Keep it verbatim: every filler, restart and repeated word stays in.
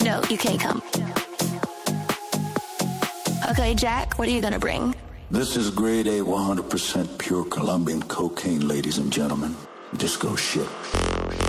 No, you can't come. Okay, Jack, what are you gonna bring? This is grade A, one hundred percent pure Colombian cocaine, ladies and gentlemen. Disco shit.